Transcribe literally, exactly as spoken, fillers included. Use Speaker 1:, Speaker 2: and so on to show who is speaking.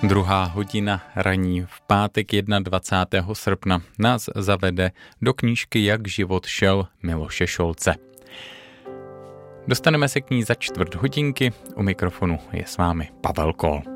Speaker 1: Druhá hodina raní v pátek dvacátého prvního srpna nás zavede do knížky Jak život šel Miloše Šolce. Dostaneme se k ní za čtvrt hodinky, u mikrofonu je s vámi Pavel Kol.